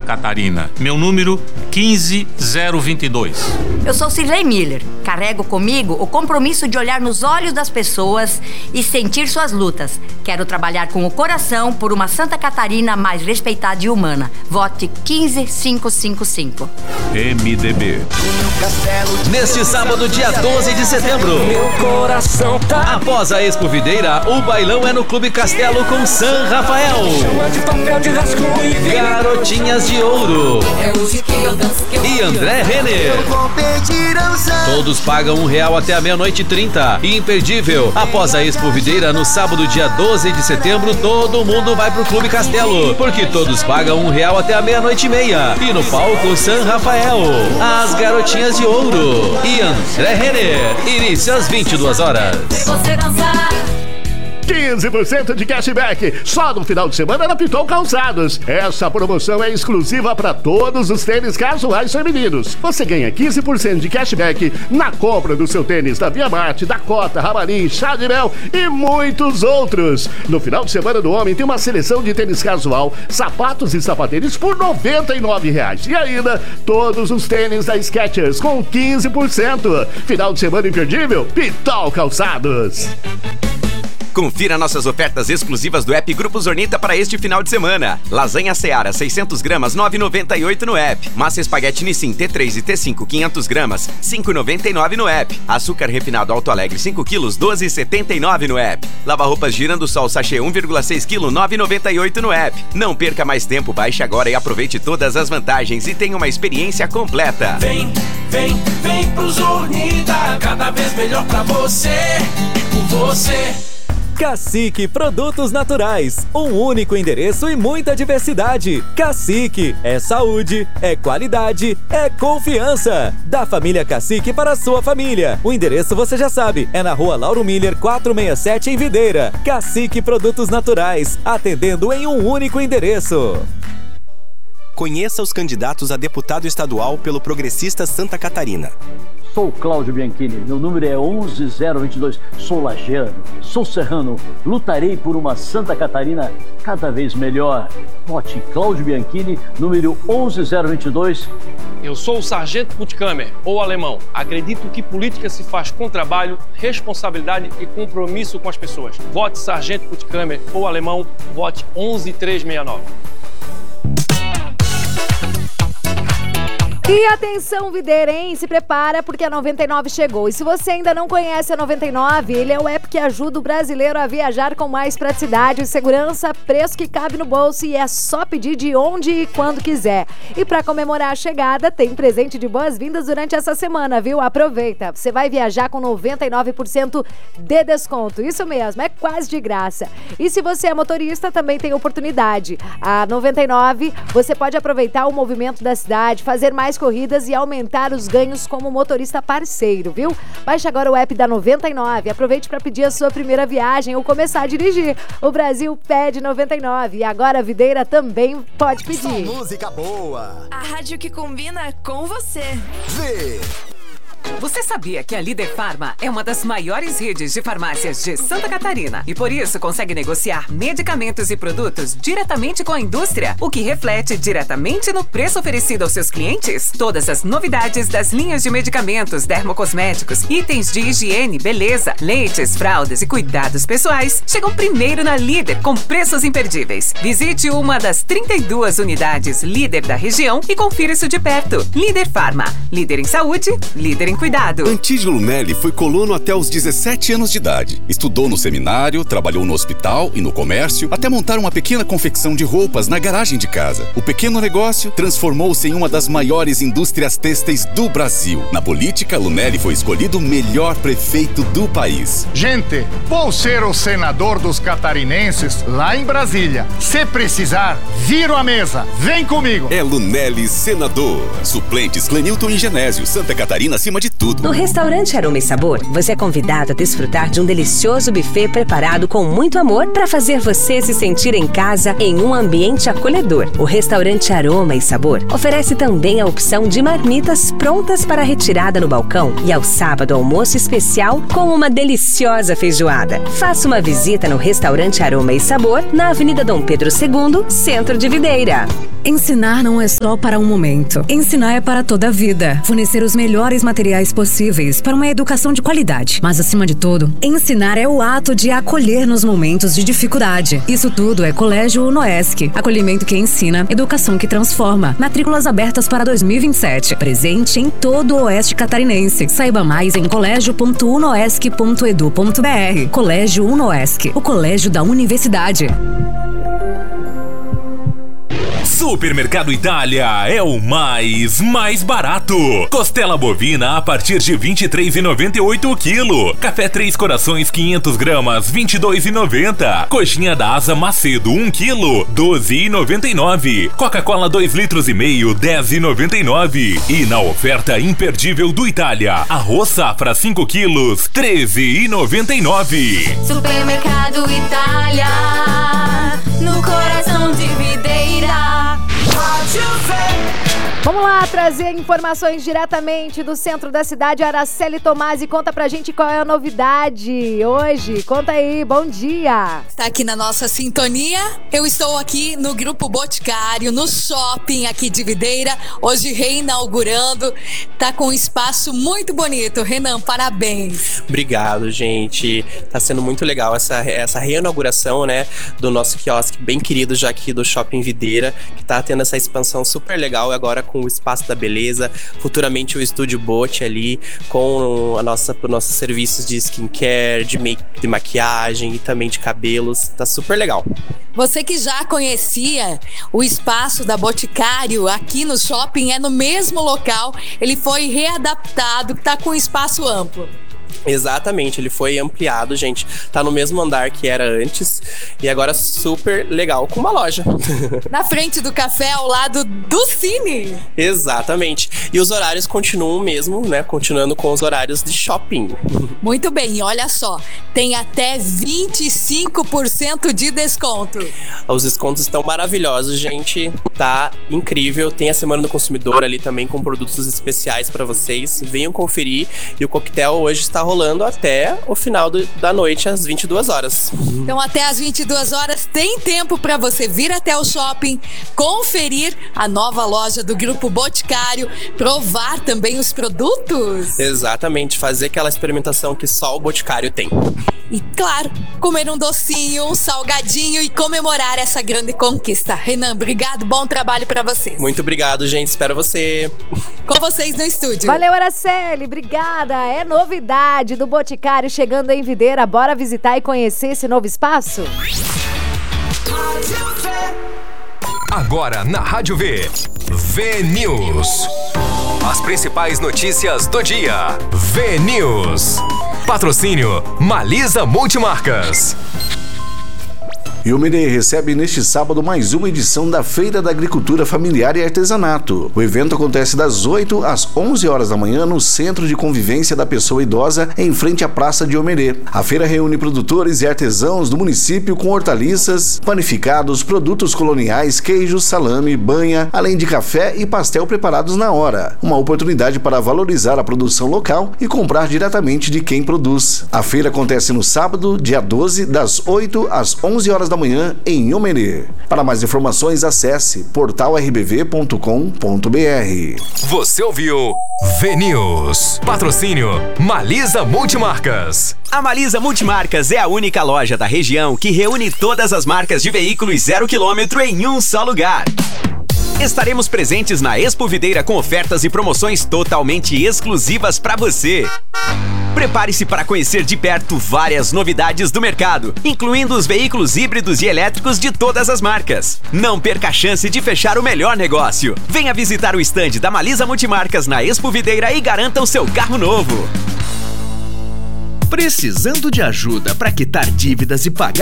Catarina. Meu número 15022. Eu sou Cirlei Miller. Carrego comigo o compromisso de olhar nos olhos das pessoas e sentir suas lutas. Quero trabalhar com o coração por uma Santa Catarina mais respeitada e humana. Vote 15555. MDB. Neste sábado, dia 12 de setembro, Meu coração tá. após a Expo Videira, o bailão é no Clube Castelo com San Rafael. Chama de papel de rascunho e vem. Garotinhas de Ouro É hoje que eu danço, que eu e André Renner. Todos pagam R$1 até a 00:30. Imperdível. Após a Expo Videira, no sábado, dia 12 de setembro, todo mundo vai pro Clube Castelo, porque todos pagam R$1 até a 00:30. E no palco, San Rafael, as Garotinhas de Ouro e André Renner. Início às 22 horas. você dançar. 15% de cashback só no final de semana na Pitol Calçados. Essa promoção é exclusiva para todos os tênis casuais femininos. Você ganha 15% de cashback na compra do seu tênis da Via Marte, Dakota, Ramarim, Chá de Mel e muitos outros. No final de semana do homem tem uma seleção de tênis casual, sapatos e sapatênis por R$99. E ainda todos os tênis da Skechers com 15%. Final de semana imperdível, Pitol Calçados. Confira nossas ofertas exclusivas do app Grupo Zornita para este final de semana. Lasanha Seara 600 gramas, 9,98 no app. Massa espaguete Nissin T3 e T5 500 gramas, 5,99 no app. Açúcar refinado Alto Alegre 5 quilos, 12,79 no app. Lava-roupas Girando Sol Sachê 1,6 kg, 9,98 no app. Não perca mais tempo, baixe agora e aproveite todas as vantagens e tenha uma experiência completa. Vem, vem, vem pro Zornita. Cada vez melhor pra você e por você. Cacique Produtos Naturais, um único endereço e muita diversidade. Cacique é saúde, é qualidade, é confiança. Da família Cacique para a sua família. O endereço você já sabe, é na Rua Lauro Miller 467 em Videira. Cacique Produtos Naturais, atendendo em um único endereço. Conheça os candidatos a deputado estadual pelo Progressista Santa Catarina. Sou Cláudio Bianchini, meu número é 11022. Sou lajeano, sou serrano, lutarei por uma Santa Catarina cada vez melhor. Vote Cláudio Bianchini, número 11022. Eu sou o Sargento Puttkamer, ou alemão. Acredito que política se faz com trabalho, responsabilidade e compromisso com as pessoas. Vote Sargento Puttkamer, ou alemão, vote 11369. E atenção, videirense, se prepara porque a 99 chegou. E se você ainda não conhece a 99, ele é o app que ajuda o brasileiro a viajar com mais praticidade e segurança, preço que cabe no bolso e é só pedir de onde e quando quiser. E para comemorar a chegada, tem presente de boas-vindas durante essa semana, viu? Aproveita, você vai viajar com 99% de desconto. Isso mesmo, é quase de graça. E se você é motorista, também tem oportunidade. A 99, você pode aproveitar o movimento da cidade, fazer mais corridas e aumentar os ganhos como motorista parceiro, viu? Baixe agora o app da 99, aproveite para pedir a sua primeira viagem ou começar a dirigir. O Brasil pede 99 e agora a Videira também pode pedir. Só música boa. A rádio que combina com você. Vê. Você sabia que a Líder Farma é uma das maiores redes de farmácias de Santa Catarina e por isso consegue negociar medicamentos e produtos diretamente com a indústria, o que reflete diretamente no preço oferecido aos seus clientes? Todas as novidades das linhas de medicamentos, dermocosméticos, itens de higiene, beleza, leites, fraldas e cuidados pessoais chegam primeiro na Líder com preços imperdíveis. Visite uma das 32 unidades Líder da região e confira isso de perto. Líder Farma, líder em saúde, líder em cuidado. Antídio Lunelli foi colono até os 17 anos de idade. Estudou no seminário, trabalhou no hospital e no comércio, até montar uma pequena confecção de roupas na garagem de casa. O pequeno negócio transformou-se em uma das maiores indústrias têxteis do Brasil. Na política, Lunelli foi escolhido o melhor prefeito do país. Gente, vou ser o senador dos catarinenses lá em Brasília. Se precisar, viro a mesa. Vem comigo. É Lunelli senador. Suplentes Clenilton e Genésio. Santa Catarina acima de tudo. No restaurante Aroma e Sabor, você é convidado a desfrutar de um delicioso buffet preparado com muito amor para fazer você se sentir em casa em um ambiente acolhedor. O restaurante Aroma e Sabor oferece também a opção de marmitas prontas para retirada no balcão e ao sábado almoço especial com uma deliciosa feijoada. Faça uma visita no restaurante Aroma e Sabor na Avenida Dom Pedro II, Centro de Videira. Ensinar não é só para um momento. Ensinar é para toda a vida. Fornecer os melhores materiais possíveis para uma educação de qualidade. Mas, acima de tudo, ensinar é o ato de acolher nos momentos de dificuldade. Isso tudo é Colégio UNOESC. Acolhimento que ensina, educação que transforma. Matrículas abertas para 2027. Presente em todo o Oeste Catarinense. Saiba mais em colégio.unoesc.edu.br. Colégio UNOESC, o colégio da universidade. Supermercado Itália é o mais barato. Costela bovina a partir de R$ 23,98 o quilo. Café Três Corações 500 gramas, R$ 22,90. Coxinha da Asa Macedo 1 quilo, R$ 12,99. Coca-Cola 2,5 litros, R$ 10,99. E na oferta imperdível do Itália, arroz safra 5 quilos, R$ 13,99. Supermercado Itália, no coração de Videira. Vamos lá trazer informações diretamente do centro da cidade. Araceli Tomasi, conta pra gente qual é a novidade hoje. Conta aí, bom dia. Está aqui na nossa sintonia. Eu estou aqui no Grupo Boticário, no shopping aqui de Videira, hoje reinaugurando. Tá com um espaço muito bonito. Renan, parabéns. Obrigado, gente. Tá sendo muito legal essa reinauguração, né, do nosso quiosque bem querido já aqui do Shopping Videira, que tá tendo essa expansão super legal agora com o Espaço da Beleza, futuramente o Estúdio Bote ali, com nossos serviços de skincare, de maquiagem e também de cabelos. Tá super legal. Você que já conhecia o espaço da Boticário aqui no shopping, é no mesmo local, ele foi readaptado, tá com um espaço amplo. Exatamente, ele foi ampliado, gente. Tá no mesmo andar que era antes e agora super legal, com uma loja. Na frente do café, ao lado do Cine. Exatamente. E os horários continuam mesmo, né? Continuando com os horários de shopping. Muito bem, olha só. Tem até 25% de desconto. Os descontos estão maravilhosos, gente. Tá incrível. Tem a Semana do Consumidor ali também com produtos especiais pra vocês. Venham conferir. E o coquetel hoje está rolando até o final da noite, às 22 horas. Então, até às 22 horas, tem tempo para você vir até o shopping, conferir a nova loja do Grupo Boticário, provar também os produtos. Exatamente, fazer aquela experimentação que só o Boticário tem. E, claro, comer um docinho, um salgadinho e comemorar essa grande conquista. Renan, obrigado, bom trabalho para vocês. Muito obrigado, gente, espero você. Com vocês no estúdio. Valeu, Araceli, obrigada. É novidade do Boticário chegando em Videira. Bora visitar e conhecer esse novo espaço? Agora na Rádio V, V-News. As principais notícias do dia. V-News. Patrocínio Malisa Multimarcas. Iomerê recebe neste sábado mais uma edição da Feira da Agricultura Familiar e Artesanato. O evento acontece das 8 às 11 horas da manhã no Centro de Convivência da Pessoa Idosa, em frente à Praça de Iomerê. A feira reúne produtores e artesãos do município com hortaliças, panificados, produtos coloniais, queijos, salame, banha, além de café e pastel preparados na hora. Uma oportunidade para valorizar a produção local e comprar diretamente de quem produz. A feira acontece no sábado, dia 12, das 8 às 11 horas da manhã em Iomerê. Para mais informações, acesse portalrbv.com.br. Você ouviu V-News. Patrocínio Malisa Multimarcas. A Malisa Multimarcas é a única loja da região que reúne todas as marcas de veículos 0 km em um só lugar. Estaremos presentes na Expo Videira com ofertas e promoções totalmente exclusivas para você. Prepare-se para conhecer de perto várias novidades do mercado, incluindo os veículos híbridos e elétricos de todas as marcas. Não perca a chance de fechar o melhor negócio. Venha visitar o estande da Malisa Multimarcas na Expo Videira e garanta o seu carro novo. Precisando de ajuda para quitar dívidas e pagar